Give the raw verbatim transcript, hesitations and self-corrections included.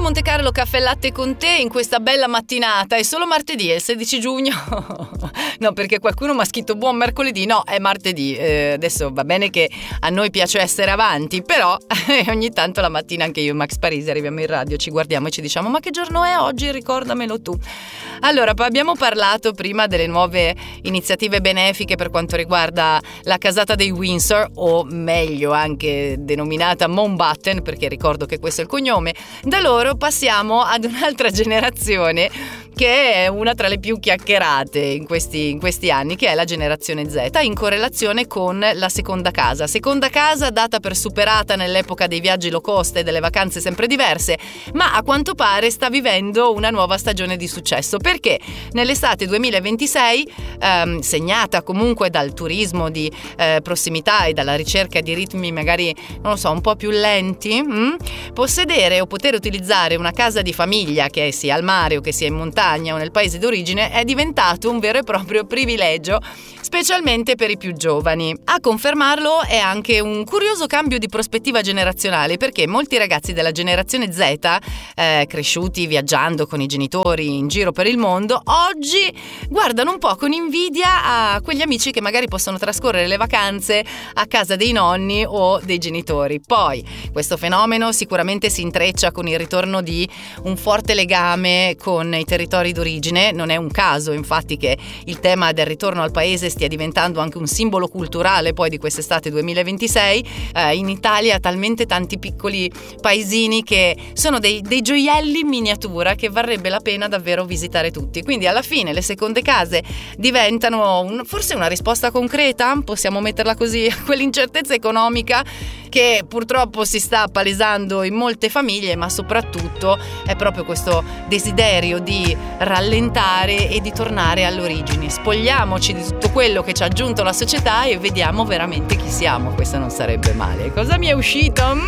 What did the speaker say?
Monte Carlo, caffè e latte con te in questa bella mattinata. È solo martedì, è il sedici giugno. No, perché qualcuno mi ha scritto buon mercoledì. No, è martedì. eh, Adesso va bene che a noi piace essere avanti, però ogni tanto la mattina anche io e Max Parisi arriviamo in radio, ci guardiamo e ci diciamo: ma che giorno è oggi? Ricordamelo tu. Allora, abbiamo parlato prima delle nuove iniziative benefiche per quanto riguarda la casata dei Windsor, o meglio anche denominata Mountbatten, perché ricordo che questo è il cognome. Da loro passiamo ad un'altra generazione che è una tra le più chiacchierate in questi, in questi anni, che è la generazione Z, in correlazione con la seconda casa. Seconda casa data per superata nell'epoca dei viaggi low cost e delle vacanze sempre diverse, ma a quanto pare sta vivendo una nuova stagione di successo, perché nell'estate duemilaventisei, ehm, segnata comunque dal turismo di eh, prossimità e dalla ricerca di ritmi magari, non lo so, un po' più lenti, mh? possedere o poter utilizzare una casa di famiglia, che sia al mare o che sia in montagna o nel paese d'origine, è diventato un vero e proprio privilegio, specialmente per i più giovani. A confermarlo è anche un curioso cambio di prospettiva generazionale, perché molti ragazzi della generazione Z, eh, cresciuti viaggiando con i genitori in giro per il mondo, oggi guardano un po' con invidia a quegli amici che magari possono trascorrere le vacanze a casa dei nonni o dei genitori. Poi questo fenomeno sicuramente si intreccia con il ritorno di un forte legame con i territori d'origine. Non è un caso infatti che il tema del ritorno al paese stia diventando anche un simbolo culturale poi di quest'estate duemilaventisei. Eh, in Italia talmente tanti piccoli paesini che sono dei, dei gioielli in miniatura che varrebbe la pena davvero visitare tutti. Quindi alla fine le seconde case diventano un, forse una risposta concreta, possiamo metterla così, a quell'incertezza economica che purtroppo si sta palesando in molte famiglie, ma soprattutto è proprio questo desiderio di rallentare e di tornare alle origini. Spogliamoci di tutto quello che ci ha aggiunto la società e vediamo veramente chi siamo. Questo non sarebbe male. Cosa mi è uscito?